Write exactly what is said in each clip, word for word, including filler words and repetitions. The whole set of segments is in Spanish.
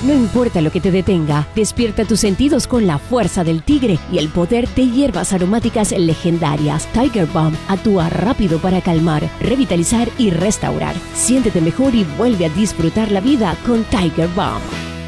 No importa lo que te detenga, despierta tus sentidos con la fuerza del tigre y el poder de hierbas aromáticas legendarias. Tiger Balm actúa rápido para calmar, revitalizar y restaurar. Siéntete mejor y vuelve a disfrutar la vida con Tiger Balm.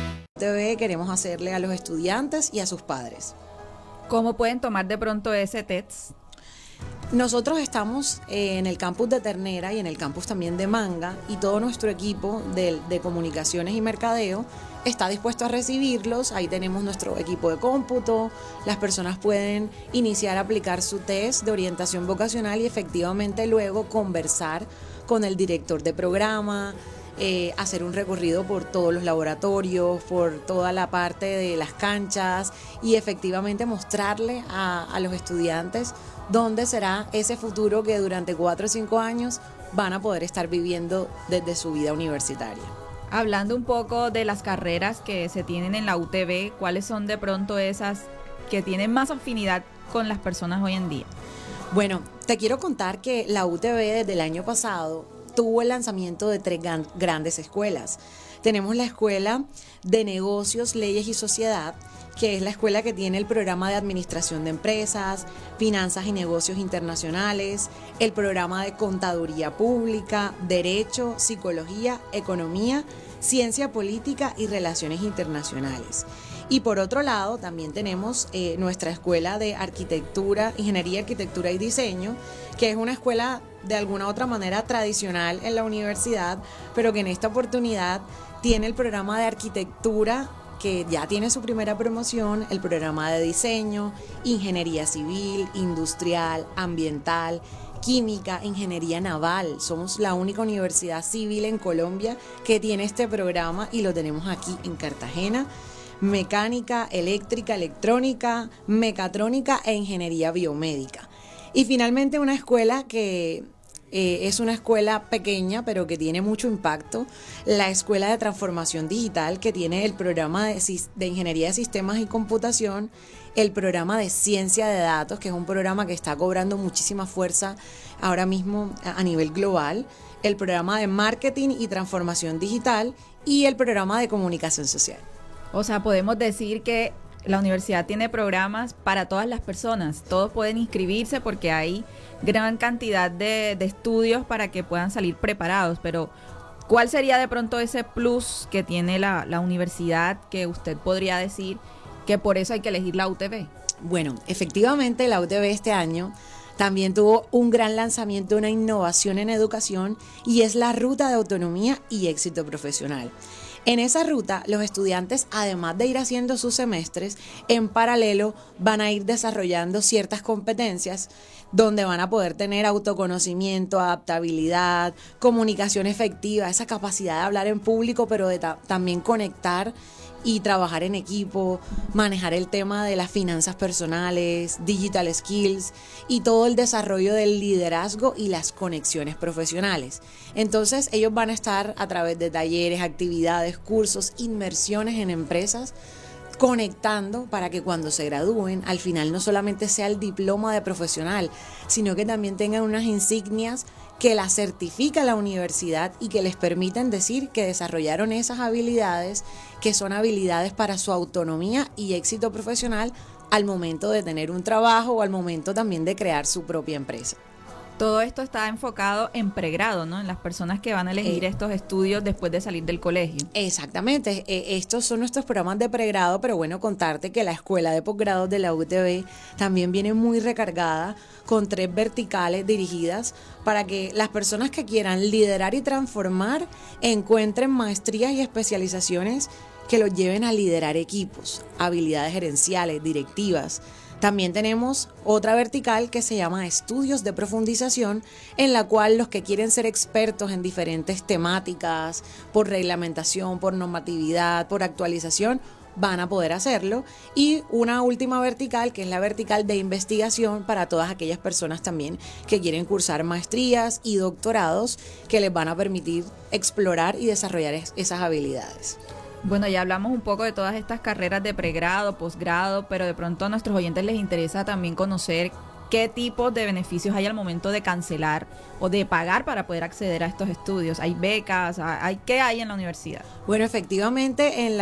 T V queremos hacerle a los estudiantes y a sus padres. ¿Cómo pueden tomar de pronto ese T E D S? Nosotros estamos eh, en el campus de Ternera y en el campus también de Manga, y todo nuestro equipo de, de comunicaciones y mercadeo está dispuesto a recibirlos. Ahí tenemos nuestro equipo de cómputo. Las personas pueden iniciar a aplicar su test de orientación vocacional y efectivamente luego conversar con el director de programa, eh, hacer un recorrido por todos los laboratorios, por toda la parte de las canchas y efectivamente mostrarle a, a los estudiantes dónde será ese futuro que durante cuatro o cinco años van a poder estar viviendo desde su vida universitaria. Hablando un poco de las carreras que se tienen en la U T B, ¿cuáles son de pronto esas que tienen más afinidad con las personas hoy en día? Bueno, te quiero contar que la U T B desde el año pasado tuvo el lanzamiento de tres gran, grandes escuelas. Tenemos la Escuela de Negocios, Leyes y Sociedad, que es la escuela que tiene el programa de Administración de Empresas, Finanzas y Negocios Internacionales, el programa de Contaduría Pública, Derecho, Psicología, Economía, Ciencia Política y Relaciones Internacionales. Y por otro lado, también tenemos eh, nuestra Escuela de Arquitectura, Ingeniería, Arquitectura y Diseño, que es una escuela de alguna u otra manera tradicional en la universidad, pero que en esta oportunidad tiene el programa de Arquitectura, que ya tiene su primera promoción, el programa de diseño, ingeniería civil, industrial, ambiental, química, ingeniería naval. Somos la única universidad civil en Colombia que tiene este programa y lo tenemos aquí en Cartagena. Mecánica, eléctrica, electrónica, mecatrónica e ingeniería biomédica. Y finalmente una escuela que Eh, es una escuela pequeña, pero que tiene mucho impacto, la Escuela de Transformación Digital, que tiene el programa de, de Ingeniería de Sistemas y Computación, el programa de Ciencia de Datos, que es un programa que está cobrando muchísima fuerza ahora mismo a, a nivel global, el programa de Marketing y Transformación Digital y el programa de Comunicación Social. O sea, podemos decir que la universidad tiene programas para todas las personas, todos pueden inscribirse porque hay gran cantidad de, de estudios para que puedan salir preparados, pero ¿cuál sería de pronto ese plus que tiene la, la universidad que usted podría decir que por eso hay que elegir la U T B? Bueno, efectivamente la U T B este año también tuvo un gran lanzamiento, una innovación en educación, y es la Ruta de Autonomía y Éxito Profesional. En esa ruta, los estudiantes, además de ir haciendo sus semestres, en paralelo van a ir desarrollando ciertas competencias donde van a poder tener autoconocimiento, adaptabilidad, comunicación efectiva, esa capacidad de hablar en público, pero de ta- también conectar y trabajar en equipo, manejar el tema de las finanzas personales, digital skills y todo el desarrollo del liderazgo y las conexiones profesionales. Entonces ellos van a estar a través de talleres, actividades, cursos, inmersiones en empresas, conectando para que cuando se gradúen al final no solamente sea el diploma de profesional, sino que también tengan unas insignias que las certifica la universidad y que les permiten decir que desarrollaron esas habilidades, que son habilidades para su autonomía y éxito profesional al momento de tener un trabajo o al momento también de crear su propia empresa. Todo esto está enfocado en pregrado, ¿no? En las personas que van a elegir eh, estos estudios después de salir del colegio. Exactamente, eh, estos son nuestros programas de pregrado, pero bueno, contarte que la escuela de posgrado de la U T B también viene muy recargada con tres verticales dirigidas para que las personas que quieran liderar y transformar encuentren maestrías y especializaciones que los lleven a liderar equipos, habilidades gerenciales, directivas. También tenemos otra vertical que se llama Estudios de Profundización, en la cual los que quieren ser expertos en diferentes temáticas, por reglamentación, por normatividad, por actualización, van a poder hacerlo. Y una última vertical, que es la vertical de investigación para todas aquellas personas también que quieren cursar maestrías y doctorados que les van a permitir explorar y desarrollar es- esas habilidades. Bueno, ya hablamos un poco de todas estas carreras de pregrado, posgrado, pero de pronto a nuestros oyentes les interesa también conocer qué tipos de beneficios hay al momento de cancelar o de pagar para poder acceder a estos estudios. ¿Hay becas? ¿Hay qué hay en la universidad? Bueno, efectivamente, en la